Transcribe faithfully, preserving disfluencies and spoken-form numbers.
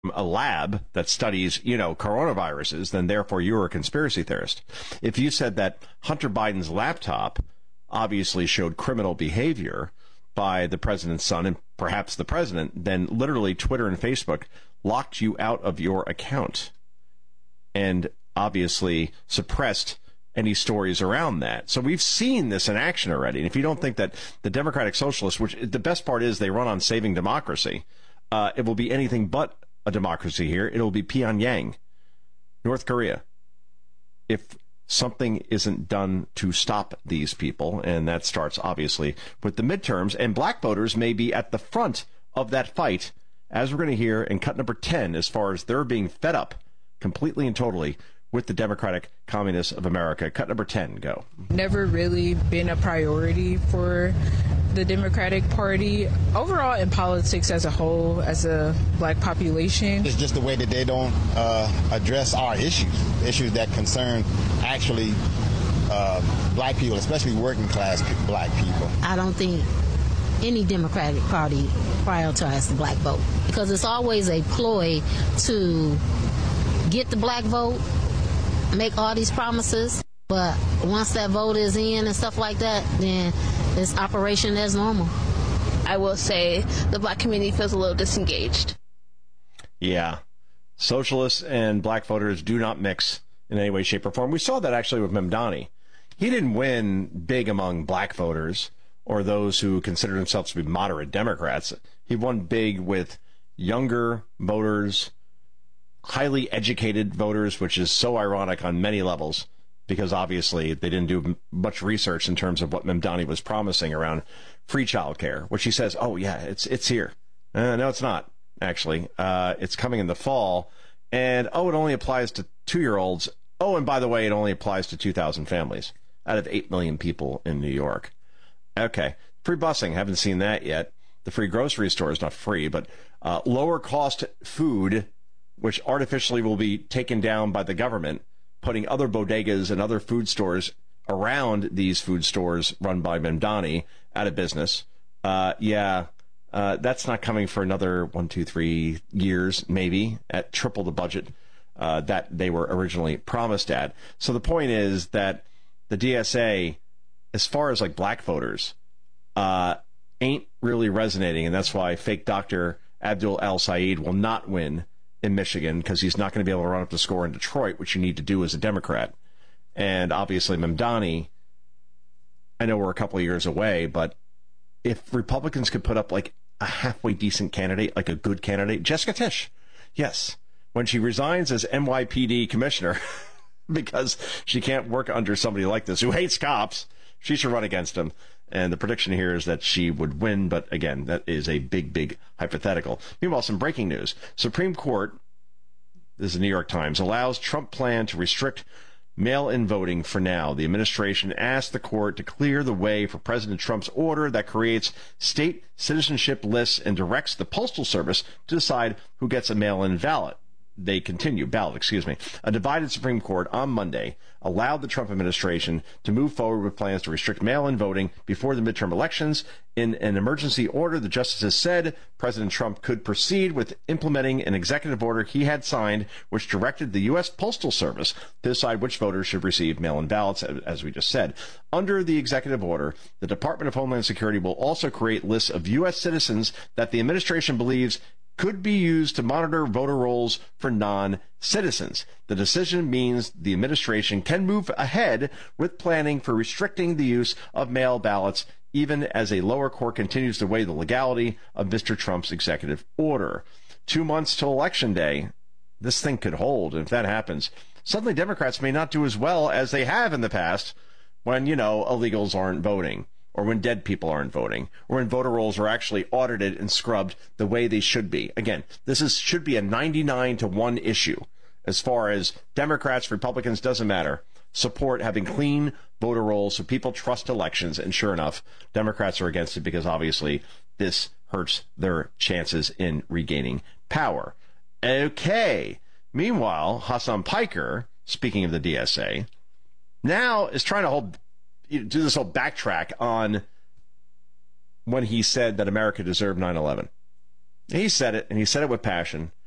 a lab that studies, you know, coronaviruses, then therefore you're a conspiracy theorist. If you said that Hunter Biden's laptop obviously showed criminal behavior by the president's son and perhaps the president, then literally Twitter and Facebook locked you out of your account and obviously suppressed any stories around that. So we've seen this in action already. And if you don't think that the Democratic Socialists, which the best part is they run on saving democracy, uh, it will be anything but a democracy here. It'll be Pyongyang, North Korea, if something isn't done to stop these people. And that starts, obviously, with the midterms. And black voters may be at the front of that fight, as we're going to hear in cut number ten, as far as they're being fed up completely and totally with the Democratic Communists of America. Cut number ten, go. Never really been a priority for the Democratic Party. Overall, in politics as a whole, as a black population, it's just the way that they don't uh, address our issues, issues that concern actually uh, black people, especially working class black people. I don't think any Democratic Party prioritizes the black vote, because it's always a ploy to get the black vote, make all these promises, but once that vote is in and stuff like that, then it's operation as normal. I will say the black community feels a little disengaged. Yeah. Socialists and black voters do not mix in any way, shape, or form. We saw that actually with Mamdani. He didn't win big among black voters or those who consider themselves to be moderate Democrats. He won big with younger voters, highly educated voters, which is so ironic on many levels, because obviously they didn't do much research in terms of what Mamdani was promising around free childcare, which he says, oh, yeah, it's it's here. Uh, no, it's not, actually. Uh, it's coming in the fall. And, oh, it only applies to two-year-olds. Oh, and by the way, it only applies to two thousand families out of eight million people in New York. Okay. Free busing. Haven't seen that yet. The free grocery store is not free, but uh, lower cost food, which artificially will be taken down by the government, putting other bodegas and other food stores around these food stores run by Mamdani out of business. Uh, yeah, uh, that's not coming for another one, two, three years, maybe, at triple the budget uh, that they were originally promised at. So the point is that the D S A, as far as like black voters, uh, ain't really resonating. And that's why fake Doctor Abdul El-Sayed will not win in Michigan, because he's not going to be able to run up the score in Detroit, which you need to do as a Democrat. And obviously Mamdani, I know we're a couple of years away, but if Republicans could put up like a halfway decent candidate, like a good candidate, Jessica Tisch, yes, when she resigns as N Y P D commissioner because she can't work under somebody like this who hates cops, she should run against him. And the prediction here is that she would win. But again, that is a big, big hypothetical. Meanwhile, some breaking news. Supreme Court, this is the New York Times, allows Trump plan to restrict mail-in voting for now. The administration asked the court to clear the way for President Trump's order that creates state citizenship lists and directs the Postal Service to decide who gets a mail-in ballot. They continue, ballot, excuse me. A divided Supreme Court on Monday allowed the Trump administration to move forward with plans to restrict mail-in voting before the midterm elections. In an emergency order, the justices said President Trump could proceed with implementing an executive order he had signed, which directed the U S Postal Service to decide which voters should receive mail-in ballots, as we just said. Under the executive order, the Department of Homeland Security will also create lists of U S citizens that the administration believes could be used to monitor voter rolls for non-citizens. The decision means the administration can move ahead with planning for restricting the use of mail ballots, even as a lower court continues to weigh the legality of Mister Trump's executive order. Two months till Election Day, this thing could hold. And if that happens, suddenly Democrats may not do as well as they have in the past when, you know, illegals aren't voting, or when dead people aren't voting, or when voter rolls are actually audited and scrubbed the way they should be. Again, this is should be a ninety-nine to one issue as far as Democrats, Republicans, doesn't matter. Support having clean voter rolls so people trust elections. And sure enough, Democrats are against it because obviously this hurts their chances in regaining power. Okay. Meanwhile, Hassan Piker, speaking of the D S A, now is trying to hold do this whole backtrack on when he said that America deserved nine eleven. He said it, and he said it with passion.